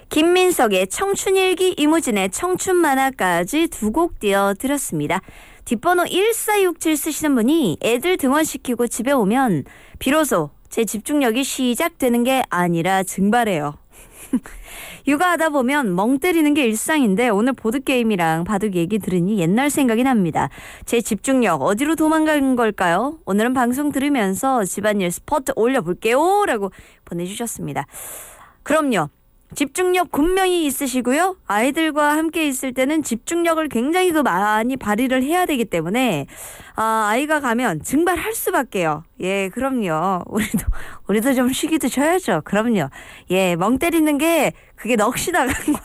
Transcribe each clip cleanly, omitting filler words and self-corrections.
김민석의 청춘일기, 이무진의 청춘만화까지 두 곡 띄워드렸습니다. 뒷번호 1467 쓰시는 분이 애들 등원시키고 집에 오면 비로소 제 집중력이 시작되는 게 아니라 증발해요. 육아하다 보면 멍 때리는 게 일상인데 오늘 보드게임이랑 바둑 얘기 들으니 옛날 생각이 납니다. 제 집중력 어디로 도망간 걸까요? 오늘은 방송 들으면서 집안일 스포트 올려볼게요 라고 보내주셨습니다. 그럼요. 집중력 분명히 있으시고요. 아이들과 함께 있을 때는 집중력을 굉장히 많이 발휘를 해야 되기 때문에 아이가 가면 증발할 수밖에요. 예, 그럼요. 우리도 좀 쉬기도 줘야죠. 그럼요. 예, 멍 때리는 게 그게 넋이 나간 거예요.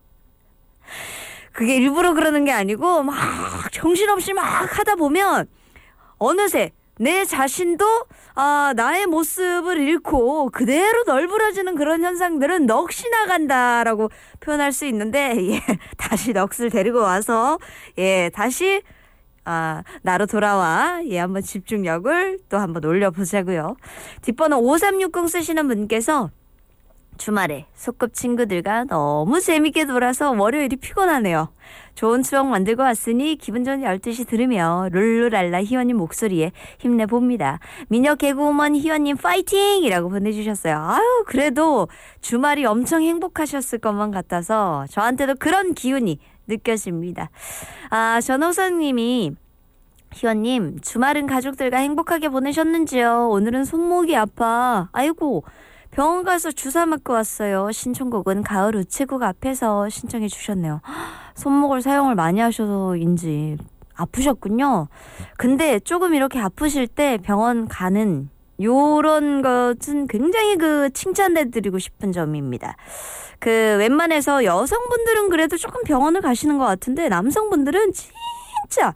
그게 일부러 그러는 게 아니고 막 정신없이 막 하다 보면 어느새 내 자신도 나의 모습을 잃고 그대로 널브러지는 그런 현상들은 넋이 나간다라고 표현할 수 있는데, 예, 다시 넋을 데리고 와서 다시 나로 돌아와 한번 집중력을 또 한번 올려보자고요. 뒷번호 5360 쓰시는 분께서 주말에 소꿉친구들과 너무 재밌게 놀아서 월요일이 피곤하네요. 좋은 추억 만들고 왔으니 기분 좋은 12시 들으며 룰루랄라 희원님 목소리에 힘내봅니다. 미녀 개그우먼 희원님 파이팅! 이라고 보내주셨어요. 아유, 그래도 주말이 엄청 행복하셨을 것만 같아서 저한테도 그런 기운이 느껴집니다. 전호선님이 희원님, 주말은 가족들과 행복하게 보내셨는지요? 오늘은 손목이 아파. 아이고, 병원 가서 주사 맞고 왔어요. 신청곡은 가을 우체국 앞에서 신청해 주셨네요. 손목을 사용을 많이 하셔서인지 아프셨군요. 근데 조금 이렇게 아프실 때 병원 가는 요런 것은 굉장히 칭찬해드리고 싶은 점입니다. 웬만해서 여성분들은 그래도 조금 병원을 가시는 것 같은데 남성분들은 진짜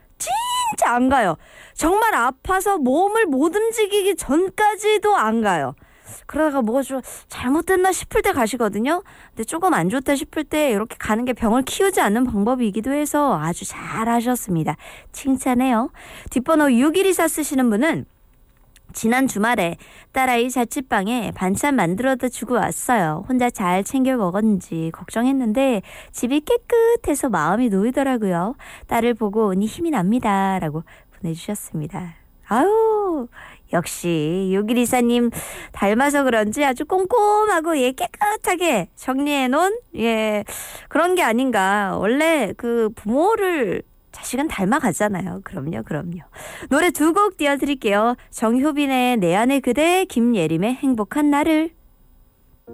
안 가요. 정말 아파서 몸을 못 움직이기 전까지도 안 가요. 그러다가 뭐가 좀 잘못됐나 싶을 때 가시거든요. 근데 조금 안 좋다 싶을 때 이렇게 가는 게 병을 키우지 않는 방법이기도 해서 아주 잘하셨습니다. 칭찬해요. 뒷번호 6124 쓰시는 분은 지난 주말에 딸아이 자취방에 반찬 만들어다 주고 왔어요. 혼자 잘 챙겨 먹었는지 걱정했는데 집이 깨끗해서 마음이 놓이더라고요. 딸을 보고 오니 힘이 납니다. 라고 보내주셨습니다. 아유, 역시 6124님 닮아서 그런지 아주 꼼꼼하고 깨끗하게 정리해놓은 그런 게 아닌가. 원래 부모를 자식은 닮아가잖아요. 그럼요. 노래 두 곡 띄워드릴게요. 정효빈의 내 안의 그대, 김예림의 행복한 나를.